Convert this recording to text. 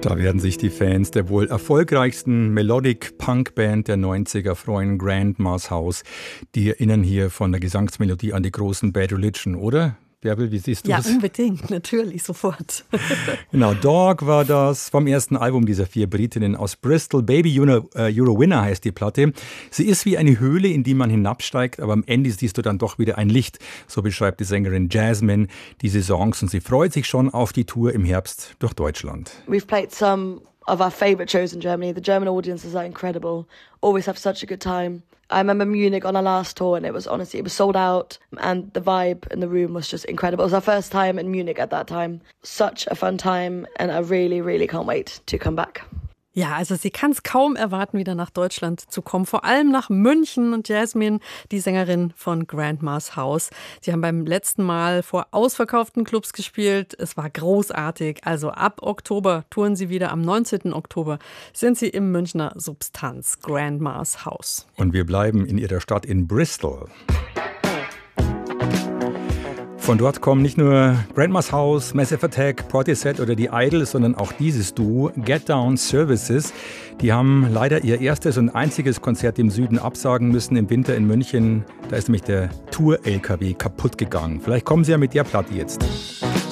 Da werden sich die Fans der wohl erfolgreichsten Melodic-Punk-Band der 90er freuen, Grandma's House. Die erinnern hier von der Gesangsmelodie an die großen Bad Religion, oder? Bärbel, wie siehst du das? Ja, unbedingt, natürlich, sofort. Genau, Dog war das vom ersten Album dieser 4 Britinnen aus Bristol. Baby You're a Winner heißt die Platte. Sie ist wie eine Höhle, in die man hinabsteigt, aber am Ende siehst du dann doch wieder ein Licht. So beschreibt die Sängerin Jasmine diese Songs und sie freut sich schon auf die Tour im Herbst durch Deutschland. We've played some of our favourite shows in Germany. The German audiences are incredible. Always have such a good time. I remember Munich on our last tour and it was sold out and the vibe in the room was just incredible. It was our first time in Munich at that time. Such a fun time and I really, really can't wait to come back. Ja, also sie kann es kaum erwarten, wieder nach Deutschland zu kommen. Vor allem nach München. Und Jasmine, die Sängerin von Grandma's House. Sie haben beim letzten Mal vor ausverkauften Clubs gespielt. Es war großartig. Also ab Oktober touren sie wieder. Am 19. Oktober sind sie im Münchner Substanz, Grandma's House. Und wir bleiben in ihrer Stadt in Bristol. Von dort kommen nicht nur Grandma's House, Massive Attack, Portishead oder die Idols, sondern auch dieses Duo, Get Down Services. Die haben leider ihr erstes und einziges Konzert im Süden absagen müssen im Winter in München. Da ist nämlich der Tour-LKW kaputt gegangen. Vielleicht kommen sie ja mit der Platte jetzt.